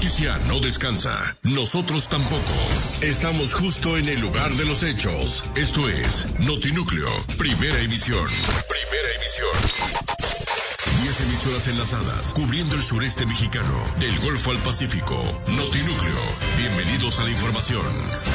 noticia no descansa. Nosotros tampoco. Estamos justo en el lugar de los hechos. Esto es Notinúcleo, primera emisión. Primera emisión. 10 emisoras enlazadas, cubriendo el sureste mexicano, del Golfo al Pacífico. Notinúcleo. Bienvenidos a la información.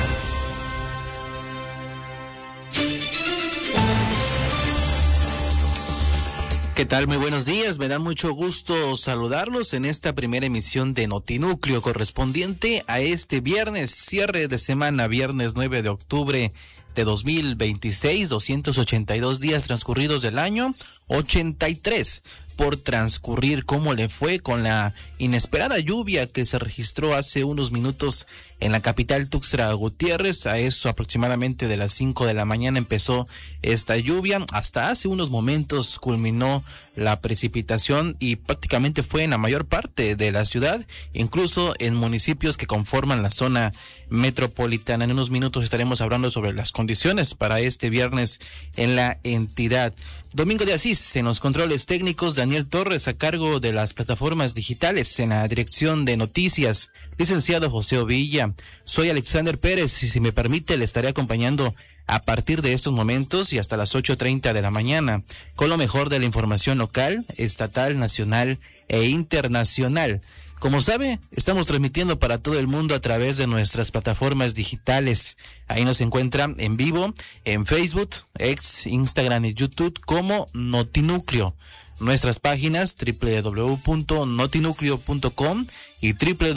¿Qué tal? Muy buenos días. Me da mucho gusto saludarlos en esta primera emisión de Notinúcleo correspondiente a este viernes, cierre de semana, viernes 9 de octubre de 2026, 282 días transcurridos del año, 83 por transcurrir. ¿Cómo le fue con la inesperada lluvia que se registró hace unos minutos en la capital Tuxtla Gutiérrez? A eso aproximadamente de las 5 de la mañana empezó esta lluvia. Hasta hace unos momentos culminó la precipitación y prácticamente fue en la mayor parte de la ciudad, incluso en municipios que conforman la zona metropolitana. En unos minutos estaremos hablando sobre las condiciones para este viernes en la entidad. Domingo de Asís en los controles técnicos, Daniel Torres a cargo de las plataformas digitales, en la dirección de noticias, licenciado José Ovilla. Soy Alexander Pérez y si me permite le estaré acompañando a partir de estos momentos y hasta las 8:30 de la mañana con lo mejor de la información local, estatal, nacional e internacional. Como sabe, estamos transmitiendo para todo el mundo a través de nuestras plataformas digitales. Ahí nos encuentran en vivo en Facebook, X, Instagram y YouTube como Notinúcleo. Nuestras páginas www.notinucleo.com y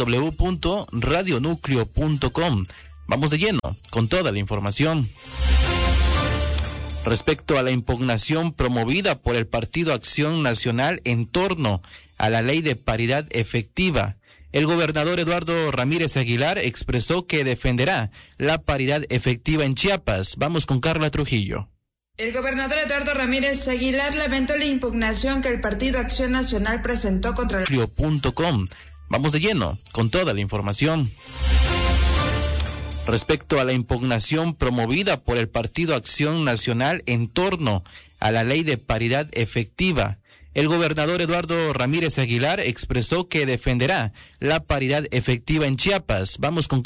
www.radionucleo.com. Vamos de lleno con toda la información. Respecto a la impugnación promovida por el Partido Acción Nacional en torno a la ley de paridad efectiva, el gobernador Eduardo Ramírez Aguilar expresó que defenderá la paridad efectiva en Chiapas. Vamos con Carla Trujillo. El gobernador Eduardo Ramírez Aguilar lamentó la impugnación que el Partido Acción Nacional presentó contra el Vamos de lleno con toda la información. Respecto a la impugnación promovida por el Partido Acción Nacional en torno a la ley de paridad efectiva, el gobernador Eduardo Ramírez Aguilar expresó que defenderá la paridad efectiva en Chiapas. Vamos con